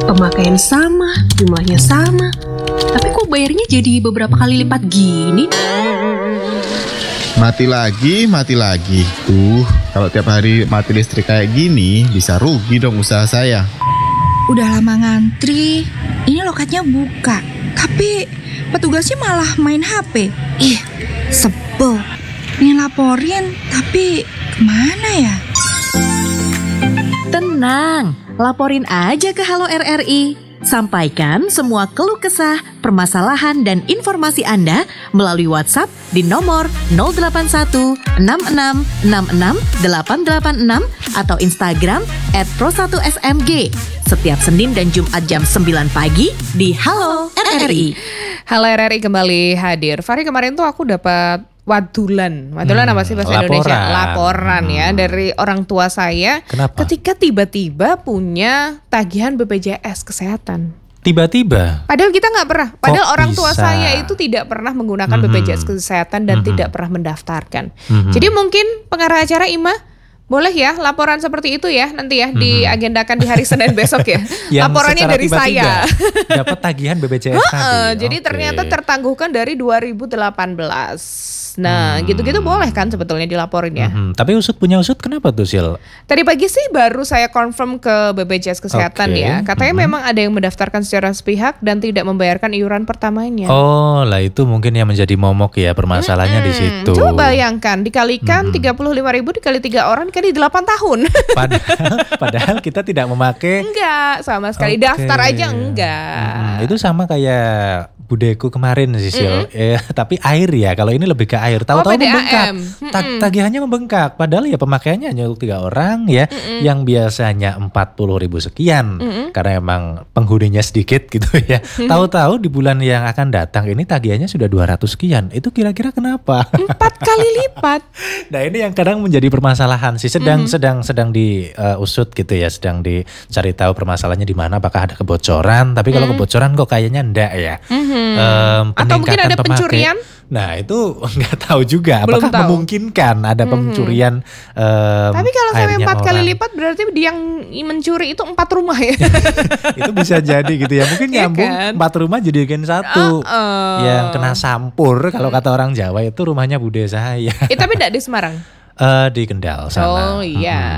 Pemakaian sama, jumlahnya sama. Tapi kok bayarnya jadi beberapa kali lipat gini? Mati lagi. Kalau tiap hari mati listrik kayak gini, bisa rugi dong usaha saya. Udah lama ngantri, ini loketnya buka. Tapi petugasnya malah main HP. Ih, sebel. Pengen laporin, tapi kemana ya? Tenang, laporin aja ke Halo RRI. Sampaikan semua keluh kesah, permasalahan, dan informasi Anda melalui WhatsApp di nomor 081 66 66 886 atau Instagram @pro1smg. Setiap Senin dan Jumat jam 9 pagi di Halo RRI. Halo RRI kembali hadir. Fahri, kemarin tuh aku dapat wadulan apa sih bahasa Indonesia? Laporan ya dari orang tua saya. Kenapa? Ketika tiba-tiba punya tagihan BPJS Kesehatan. Tiba-tiba? Padahal kita nggak pernah. Padahal orang tua bisa? saya itu tidak pernah menggunakan BPJS Kesehatan dan tidak pernah mendaftarkan. Jadi mungkin pengarah acara Ima boleh ya laporan seperti itu ya nanti ya diagendakan di hari Senin besok ya. Laporannya dari saya. Dapat tagihan BPJS tadi. Jadi ternyata tertangguhkan dari 2018. Nah, gitu-gitu boleh kan sebetulnya dilaporin ya. Tapi punya usut kenapa tuh, Sil? Tadi pagi sih baru saya confirm ke BPJS Kesehatan ya. Katanya memang ada yang mendaftarkan secara sepihak dan tidak membayarkan iuran pertamanya. Oh, lah itu mungkin yang menjadi momok ya permasalahannya di situ. Coba bayangkan dikalikan 35.000 dikali 3 orang dikali 8 tahun. Padahal kita tidak memakai. Enggak, sama sekali. Daftar aja enggak. Itu sama kayak budeku kemarin sih, Sil. Tapi air ya. Kalau ini lebih ke air. Tahu-tahu membengkak. Tagihannya membengkak. Padahal ya pemakaiannya hanya untuk 3 orang ya. Yang biasanya 40.000 sekian. Karena emang penghuninya sedikit gitu ya. Tahu-tahu di bulan yang akan datang ini tagihannya sudah 200 sekian. Itu kira-kira kenapa? 4 kali lipat. Nah ini yang kadang menjadi permasalahan sih. Sedang diusut gitu ya. Sedang dicari tahu permasalahannya di mana. Apakah ada kebocoran. Tapi kalau kebocoran kok kayaknya enggak ya. Atau mungkin ada pencurian? Nah itu nggak tahu juga. Apakah memungkinkan ada pencurian? Tapi kalau sampai 4 kali orang. lipat berarti dia yang mencuri itu 4 rumah ya. Itu bisa jadi gitu ya. Mungkin nyambung kan? 4 rumah jadikan 1. Yang kena sampur kalau kata orang Jawa itu rumahnya bude saya. Tapi tidak di Semarang. Di Kendal sana. Oh iya.